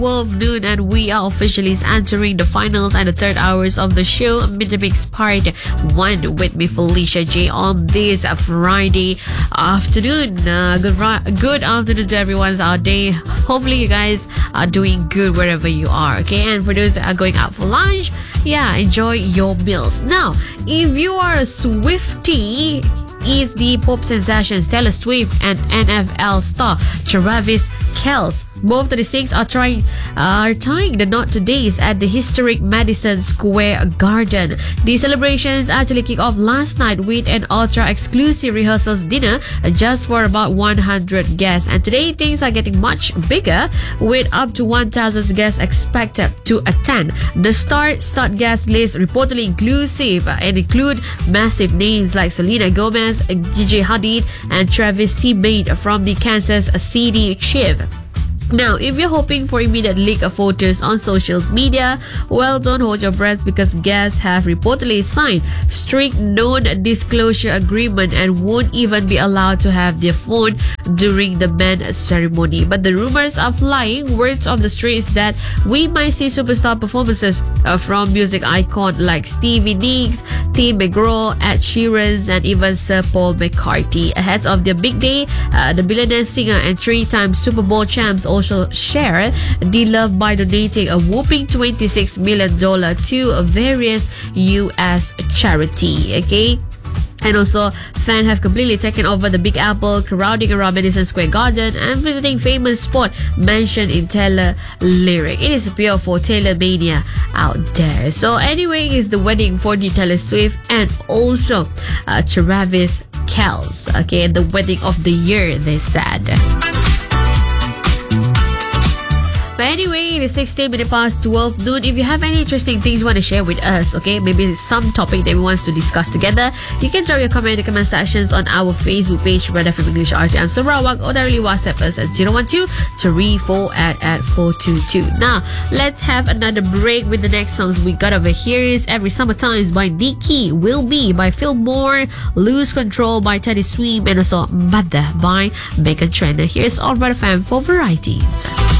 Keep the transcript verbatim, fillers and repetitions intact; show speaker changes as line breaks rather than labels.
twelve noon, and we are officially entering the finals and the third hours of the show, Mid Mix Part one with me, Felicia J, on this Friday afternoon. Uh, good, good afternoon to everyone's out there. Hopefully you guys are doing good wherever you are, okay? And for those that are going out for lunch, yeah, enjoy your meals. Now, if you are a Swiftie, is the pop sensations Taylor Swift and N F L star Travis Kelce. Both the six are trying are tying the knot today at the historic Madison Square Garden. The celebrations actually kicked off last night with an ultra-exclusive rehearsals dinner just for about one hundred guests. And today things are getting much bigger with up to one thousand guests expected to attend. The star-studded guest list reportedly inclusive and include massive names like Selena Gomez, Gigi Hadid, and Travis teammate from the Kansas City Chiefs. Now, if you're hoping for immediate leak of photos on social media, well, don't hold your breath, because guests have reportedly signed strict non-disclosure agreement and won't even be allowed to have their phone during the band ceremony. But the rumors are flying. Words of the streets that we might see superstar performances uh, from music icons like Stevie Nicks, Tim McGraw, Ed Sheeran, and even Sir Paul McCartney. Ahead of their big day, uh, the billionaire singer and three-time Super Bowl champs also share the love by donating a whopping twenty-six million dollars to various U S charity. Okay. And also, fans have completely taken over the Big Apple, crowding around Madison Square Garden and visiting famous spot mentioned in Taylor lyric. It is pure for Taylor mania out there. So anyway, it's the wedding for the Taylor Swift and also uh, Travis Kelce. Okay, the wedding of the year, they said. But anyway, it is sixteen minutes past twelve noon. If you have any interesting things you want to share with us, okay, maybe some topic that we want to discuss together, you can drop your comment in the comment sections on our Facebook page, Red F M English R T M Sarawak, or directly WhatsApp us at zero one two three four at at four two two. Now, let's have another break with the next songs we got over here. Is Every Summertime by Nikki, Will Be by Phil Moore, Lose Control by Teddy Swims, and also Mother by Meghan Trainor. Here's All Red F M for varieties.